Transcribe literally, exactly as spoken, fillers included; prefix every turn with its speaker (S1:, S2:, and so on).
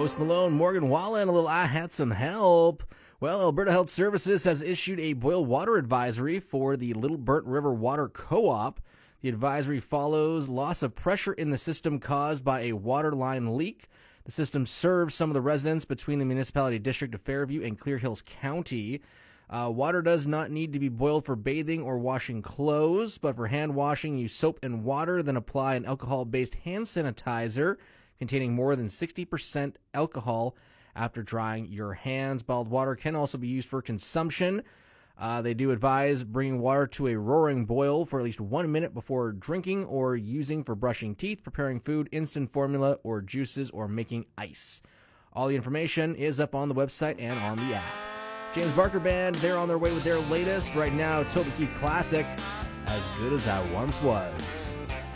S1: Post Malone, Morgan Wallen, a little I Had Some Help. Well, Alberta Health Services has issued a boil water advisory for the Little Burnt River Water Co-op. The advisory follows loss of pressure in the system caused by a water line leak. The system serves some of the residents between the municipality district of Fairview and Clear Hills County. Uh, water does not need to be boiled for bathing or washing clothes, but for hand washing, use soap and water, then apply an alcohol-based hand sanitizer containing more than sixty percent alcohol after drying your hands. Bottled water can also be used for consumption. Uh, they do advise bringing water to a roaring boil for at least one minute before drinking or using for brushing teeth, preparing food, instant formula, or juices, or making ice. All the information is up on the website and on the app. James Barker Band, they're on their way with their latest. Right now, Toby Keith Classic, As Good As I Once Was.